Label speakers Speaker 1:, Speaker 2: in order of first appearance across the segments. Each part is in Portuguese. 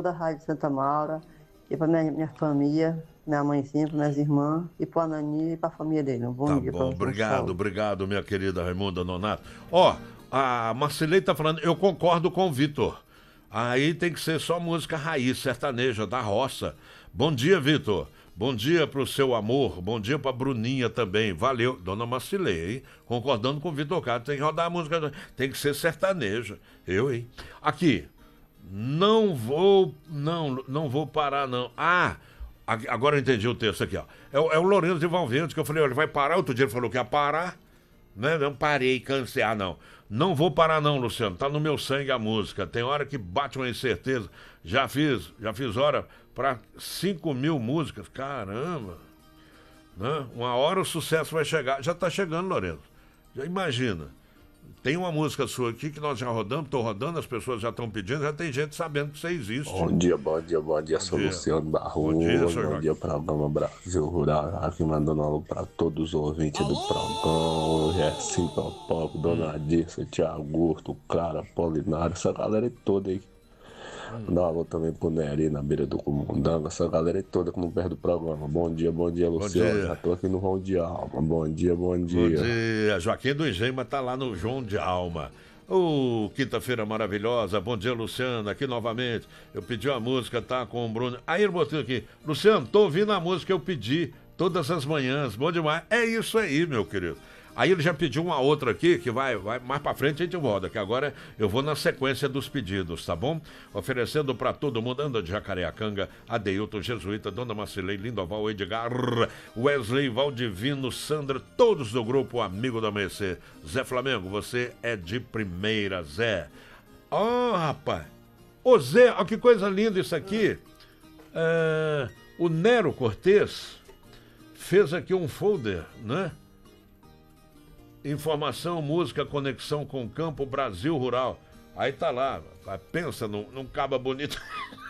Speaker 1: toda a Rádio Santa Maura, e para minha família, minha mãezinha, para minhas irmãs, e para o Anani e para a família dele. Um bom
Speaker 2: Tá
Speaker 1: dia
Speaker 2: bom,
Speaker 1: para vocês.
Speaker 2: obrigado, obrigado, minha querida Raimunda Nonato. Ó, a Marcelei tá falando, eu concordo com o Vitor. Aí tem que ser só música raiz, sertaneja, da roça. Bom dia, Vitor. Bom dia pro seu amor. Bom dia pra Bruninha também. Valeu. Dona Marcelei, hein? Concordando com o Vitor Carlos. Tem que rodar a música, tem que ser sertaneja. Eu, hein? Aqui. Não vou parar, não. Ah, agora eu entendi o texto aqui, ó. É o Lourenço de Valverde, que eu falei, olha, vai parar. Outro dia ele falou que ia parar. Né? Não parei, cansei. Ah, não. Não vou parar não, Luciano. Tá no meu sangue a música. Tem hora que bate uma incerteza. Já fiz hora para 5.000 músicas. Caramba. Né? Uma hora o sucesso vai chegar. Já tá chegando, Lourenço. Já imagina. Tem uma música sua aqui que nós já rodamos, estou rodando, as pessoas já estão pedindo, já tem gente sabendo que você existe.
Speaker 3: Bom dia, sou Luciano Barroso. Bom dia, programa Brasil Rural. Aqui mandando alô para todos os ouvintes do programa. Jessim Popó, Dona Dirce, Tiago Augusto, Clara, Polinário, essa galera toda aí. Mandar um alô também pro Neri na beira do Comundanga, essa galera toda que não perde o programa. Bom dia, Luciano.
Speaker 2: Bom dia.
Speaker 3: Já tô aqui no João de Alma. Bom dia.
Speaker 2: Bom dia. Joaquim do Engenho tá lá no João de Alma. Quinta-feira maravilhosa. Bom dia, Luciano. Aqui novamente. Eu pedi uma música, tá? Com o Bruno. Aí ele botou aqui. Luciano, tô ouvindo a música que eu pedi todas as manhãs. Bom demais. É isso aí, meu querido. Aí ele já pediu uma outra aqui, que vai mais pra frente a gente volta, que agora eu vou na sequência dos pedidos, tá bom? Oferecendo pra todo mundo, Anda de Jacareacanga, Adeilton Jesuíta, Dona Marcelei, Lindoval, Edgar, Wesley, Valdivino, Sandra, todos do grupo Amigo do Amanhecer. Zé Flamengo, você é de primeira, Zé. Rapaz. Ô Zé, ó, que coisa linda isso aqui. O Nero Cortez fez aqui um folder, né? Informação, música, conexão com o campo, Brasil Rural. Aí tá lá, pensa num caba bonito.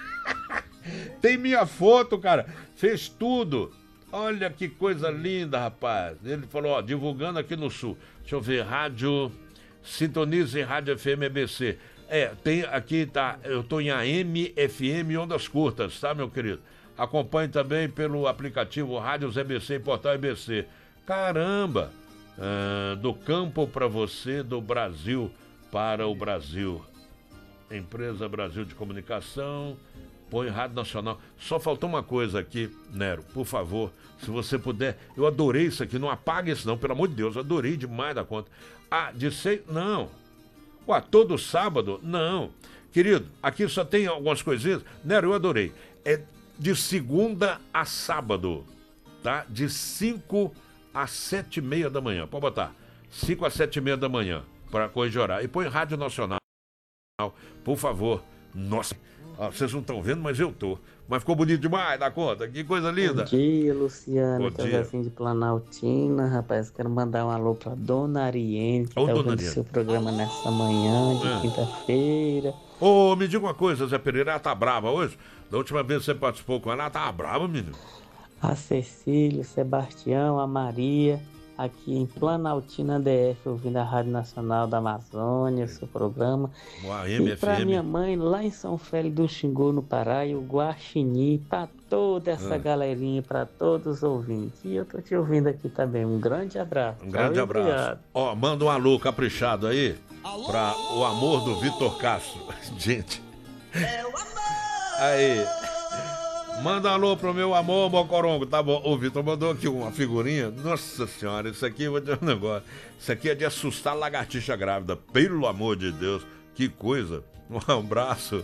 Speaker 2: Tem minha foto, cara. Fez tudo. Olha que coisa linda, rapaz. Ele falou, ó, divulgando aqui no Sul. Deixa eu ver, rádio... Sintonize Rádio FM EBC. Tem aqui, tá, eu tô em AM, FM, ondas curtas, tá, meu querido? Acompanhe também pelo aplicativo Rádios EBC e Portal EBC. Caramba! Do campo para você, do Brasil para o Brasil. Empresa Brasil de Comunicação, põe Rádio Nacional. Só faltou uma coisa aqui, Nero, por favor, se você puder. Eu adorei isso aqui, não apague isso não, pelo amor de Deus, adorei demais da conta. Não. Todo sábado? Não. Querido, aqui só tem algumas coisinhas. Nero, eu adorei. É de segunda a sábado, tá? De 5 às 7h30 da manhã. Pode botar 5 às 7h30 da manhã para corrigir horário. E põe Rádio Nacional, por favor. Nossa, vocês não estão vendo, mas eu tô. Mas ficou bonito demais, dá conta? Que coisa linda.
Speaker 4: Bom dia, Luciano.
Speaker 2: Bom dia.
Speaker 4: De Planaltina, rapaz. Quero mandar um alô pra Dona Ariene, que tá ouvindo o seu programa nessa manhã de quinta-feira.
Speaker 2: Me diga uma coisa, Zé Pereira, ela tá brava hoje? Da última vez que você participou com ela tava brava, menino.
Speaker 4: A Cecília, o Sebastião, a Maria, aqui em Planaltina DF, ouvindo a Rádio Nacional da Amazônia, seu programa. E para minha mãe, lá em São Félix do Xingu, no Pará, e o Guaxinim, para toda essa galerinha, para todos os ouvintes. E eu tô te ouvindo aqui também. Um grande abraço.
Speaker 2: Um grande abraço. Manda um alô caprichado aí, para o amor do Vitor Castro. Gente. É o amor! Aí. Manda um alô pro meu amor, Mocorongo, tá bom? O Vitor mandou aqui uma figurinha. Nossa senhora, isso aqui, eu vou dizer um negócio. Isso aqui é de assustar lagartixa grávida. Pelo amor de Deus, que coisa. Um abraço.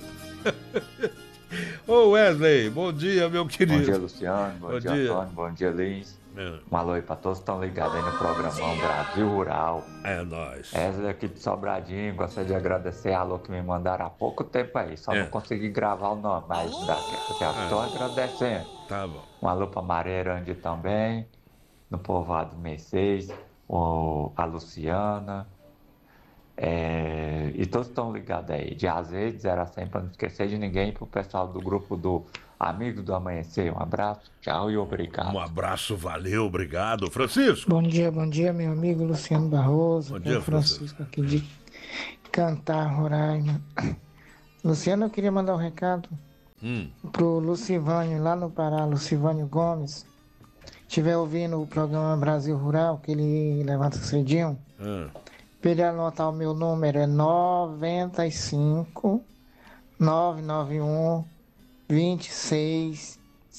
Speaker 2: Ô Wesley, bom dia, meu querido.
Speaker 5: Bom dia, Luciano. Bom dia, Antônio. Bom dia, Liz. Um alô aí pra todos que estão ligados aí no programão Brasil Rural.
Speaker 2: É nóis.
Speaker 5: Essa aqui de Sobradinho, gostaria de agradecer a alô que me mandaram há pouco tempo aí. Só não consegui gravar o nome, mas estou agradecendo.
Speaker 2: Tá bom.
Speaker 5: Um alô pra Maria Erandi também, no povoado Mercedes, a Luciana. E todos estão ligados aí, de AZ, de 0 a 100, para não esquecer de ninguém, pro pessoal do grupo do Amigo do Amanhecer. Um abraço, tchau e obrigado.
Speaker 2: Um abraço, valeu, obrigado. Francisco.
Speaker 6: Bom dia, meu amigo Luciano Barroso.
Speaker 2: Bom dia,
Speaker 6: Francisco aqui de Cantar, Roraima. Luciano, eu queria mandar um recado Pro Lucivânio, lá no Pará, Lucivânio Gomes, estiver ouvindo o programa Brasil Rural, que ele levanta cedinho, pra ele anotar o meu número, é 95 991 26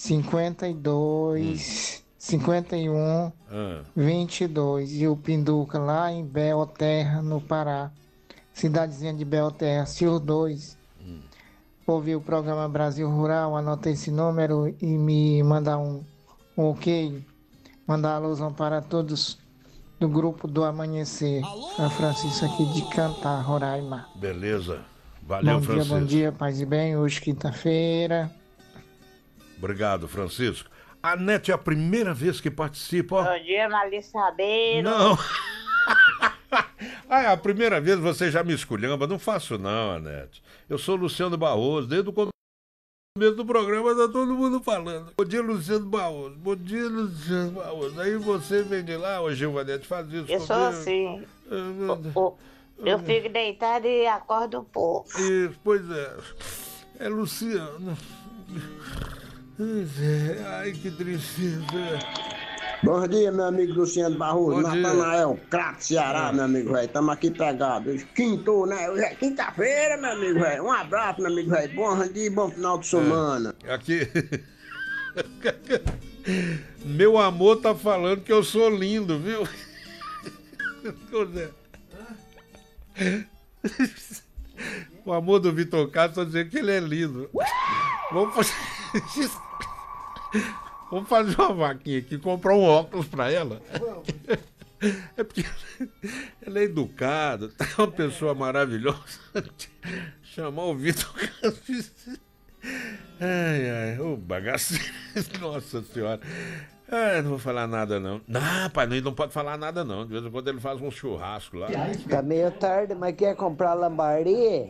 Speaker 6: 52 51 22. E o Pinduca lá em Belterra, no Pará, cidadezinha de Belterra, se os dois ouvir o programa Brasil Rural, anota esse número e me mandar um ok, mandar a alusão para todos do grupo do Amanhecer. É Francisco aqui de Cantar, Roraima.
Speaker 2: Beleza. Valeu, Francisco.
Speaker 6: Bom dia, paz e bem. Hoje, quinta-feira.
Speaker 2: Obrigado, Francisco. A Nete é a primeira vez que participa, ó.
Speaker 7: Bom dia, Malícia Rabeiro.
Speaker 2: Não. É a primeira vez você já me esculhamba. Não faço não, Anete. Eu sou Luciano Barroso. Desde o começo do programa tá todo mundo falando. Bom dia, Luciano Barroso. Bom dia, Luciano Barroso. Aí você vem de lá, ô Gilvanete, faz isso.
Speaker 7: Eu sou assim. Eu fico deitado e acordo um pouco.
Speaker 2: Isso, pois é. É Luciano. Ai, que tristeza.
Speaker 8: Bom dia, meu amigo Luciano Barroso. Natanael, craque Ceará, meu amigo velho. Estamos aqui pegados. Quintou, né? Hoje é quinta-feira, meu amigo velho. Um abraço, meu amigo velho. Bom dia, bom final de semana.
Speaker 2: Aqui. Meu amor tá falando que eu sou lindo, viu? O amor do Vitor Castro tá dizendo que ele é lindo. Vamos fazer uma vaquinha aqui, comprar um óculos pra ela. É porque ela é educada, tá uma pessoa maravilhosa. Chamar o Vitor Castro. Ai, ô bagaceiro. Nossa senhora. Não vou falar nada, não. Não, pai, não pode falar nada, não. De vez em quando ele faz um churrasco lá.
Speaker 9: Tá meio tarde, mas quer comprar lambari?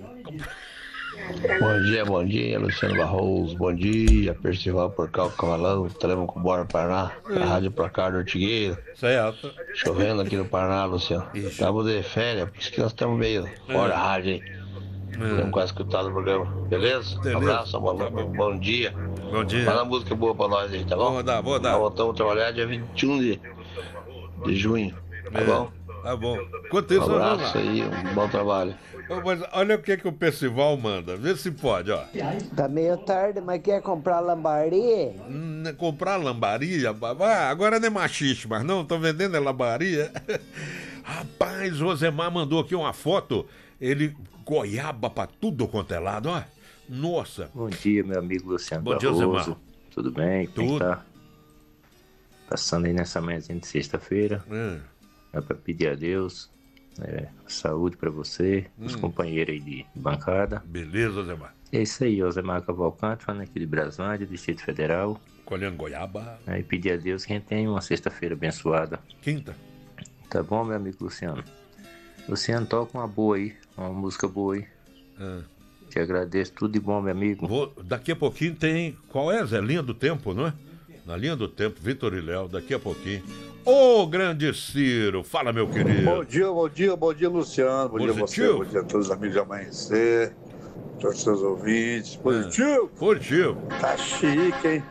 Speaker 3: Bom dia, Luciano Barroso. Bom dia, Percival Porcal Cavalão, Telemaco Bora, Paraná. A Rádio Placar do Ortigueira.
Speaker 2: Certo.
Speaker 3: Chovendo aqui no Paraná, Luciano. Estamos de férias, por isso que nós estamos meio fora da rádio aí. Estamos quase escutando o programa, beleza? Um abraço, bom dia.
Speaker 2: Bom dia.
Speaker 3: Fala uma música boa pra nós aí, tá bom?
Speaker 2: Vou dar.
Speaker 3: Nós voltamos a trabalhar dia 21 de junho, tá bom?
Speaker 2: Tá bom. Enquanto isso,
Speaker 3: um abraço aí, um bom trabalho.
Speaker 2: Mas olha o que o Percival manda. Vê se pode, ó.
Speaker 9: Tá meio tarde, mas quer comprar lambari?
Speaker 2: Comprar lambari? Agora não é machiste, mas não, tô vendendo lambari. Rapaz, o Osemar mandou aqui uma foto. Ele goiaba pra tudo quanto é lado, ó. Nossa.
Speaker 10: Bom dia, meu amigo Luciano
Speaker 2: Bom dia,
Speaker 10: Barroso.
Speaker 2: Osemar.
Speaker 10: Tudo bem?
Speaker 2: Tudo.
Speaker 10: Como tá? Passando aí nessa manhãzinha de sexta-feira. É pra pedir a Deus saúde pra você, os companheiros aí de bancada.
Speaker 2: Beleza, Osemar.
Speaker 10: É isso aí, Osemar Cavalcante, falando aqui de Braslândia, Distrito Federal.
Speaker 2: Colhendo goiaba.
Speaker 10: E pedir a Deus que a gente tenha uma sexta-feira abençoada.
Speaker 2: Quinta.
Speaker 10: Tá bom, meu amigo Luciano? Luciano, toca uma boa aí, uma música boa aí. Te agradeço, tudo de bom, meu amigo.
Speaker 2: Daqui a pouquinho tem. Qual é, Zé? Linha do Tempo, não é? Na linha do tempo, Vitor e Léo, daqui a pouquinho. Ô, grande Ciro, fala, meu querido.
Speaker 11: Bom dia, Luciano. Bom dia a você, bom dia a todos os amigos de Amanhecer, todos os seus ouvintes. Positivo?
Speaker 2: Positivo.
Speaker 11: Tá chique, hein?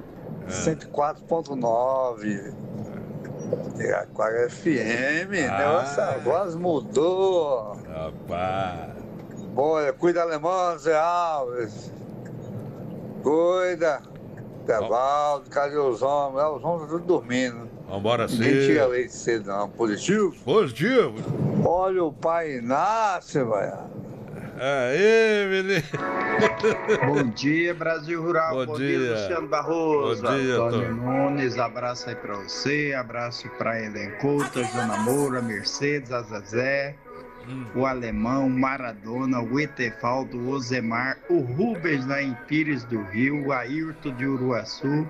Speaker 11: 104.9. Aquário FM, Nossa voz mudou.
Speaker 2: Rapaz.
Speaker 11: Boa, cuida alemão, Zé Alves. Cuida. Tevaldo, cadê os homens? Os homens estão tudo dormindo.
Speaker 2: Vambora, sim.
Speaker 11: Ninguém tira leite cedo, não. Positivo?
Speaker 2: Positivo.
Speaker 11: Olha o pai Inácio, velho.
Speaker 2: Aê, menino.
Speaker 12: Bom dia, Brasil Rural. Bom dia, Luciano Barroso.
Speaker 2: Bom dia,
Speaker 12: Antônio Nunes, abraço aí pra você, abraço pra Helen Couto, Joana Moura, Mercedes, a Zezé, o Alemão, Maradona, o Etevaldo, o Osemar, o Rubens lá em Pires do Rio, o Ayrton de Uruaçu,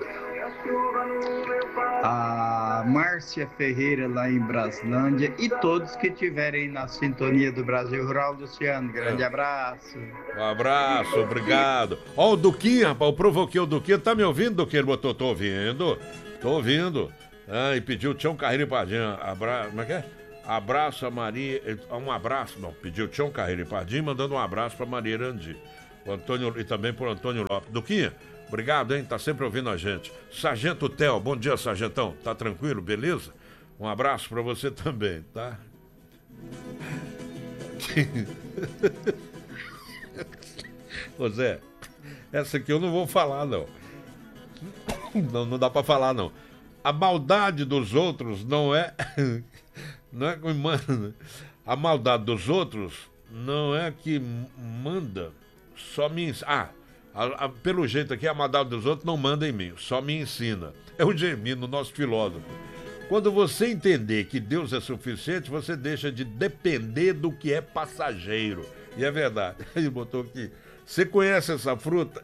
Speaker 12: a Márcia Ferreira lá em Braslândia e todos que estiverem na sintonia do Brasil Rural. Luciano, grande abraço.
Speaker 2: Um abraço, obrigado. Ó, o Duquinha, rapaz, eu provoquei o Duquinha. Tá me ouvindo, Duquinha? Ele botou, tô ouvindo. E pediu Tião Carreiro e Pardinho. Como é que é? Abraço a Maria. Um abraço, não, pediu Tião Carreiro e Pardinho, mandando um abraço pra Maria Erandi. O Antônio, e também por Antônio Lopes. Duquinha, obrigado, hein? Tá sempre ouvindo a gente. Sargento Theo, bom dia, Sargentão. Tá tranquilo, beleza? Um abraço pra você também, tá? Ô Zé, essa aqui eu não vou falar, não. Não dá pra falar, não. A maldade dos outros não é... Não é que manda. A maldade dos outros não é que manda, só me ensina. Pelo jeito aqui, a maldade dos outros não manda em mim, só me ensina. É o Germino, nosso filósofo. Quando você entender que Deus é suficiente, você deixa de depender do que é passageiro. E é verdade. Ele botou aqui. Você conhece essa fruta?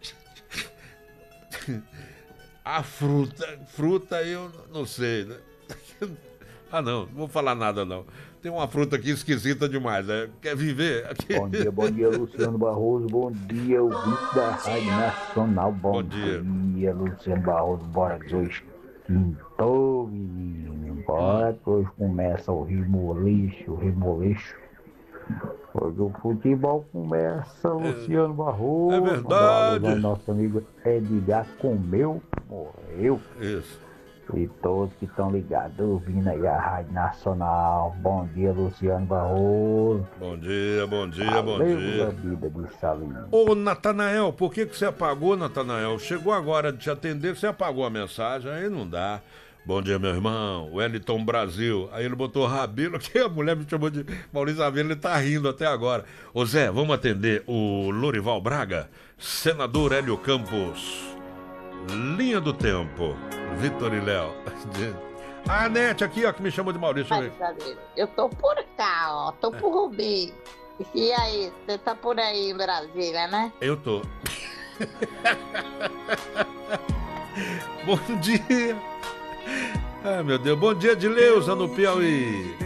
Speaker 2: A fruta eu não sei, né? Não vou falar nada não. Tem uma fruta aqui esquisita demais, né? Quer viver? Aqui.
Speaker 13: Bom dia, Luciano Barroso, bom dia, ouvinte da Rádio Nacional, bom dia, Luciano Barroso, bora que hoje quintou, menino, bora que hoje começa o remoleixo. Hoje o futebol começa, Luciano Barroso.
Speaker 2: É verdade.
Speaker 13: Nosso amigo Edgar morreu.
Speaker 2: Isso.
Speaker 13: E todos que estão ligados, ouvindo aí a Rádio Nacional. Bom dia, Luciano Barroso.
Speaker 2: Bom dia.
Speaker 13: Vida de saúde.
Speaker 2: Ô, Natanael, por que você apagou, Natanael? Chegou agora de te atender, você apagou a mensagem, aí não dá. Bom dia, meu irmão, Wellington Brasil. Aí ele botou Rabelo, que a mulher me chamou de Maurício Rabelo, ele tá rindo até agora. Ô Zé, vamos atender o Lorival Braga, senador Hélio Campos. Linha do Tempo, Vitor e Léo. A Anete aqui, ó, que me chamou de Maurício.
Speaker 7: Eu tô por cá, ó, tô por Rubi. E aí, você tá por aí em Brasília, né?
Speaker 2: Eu tô. Bom dia. Ai, meu Deus. Bom dia, Dileuza, no Piauí.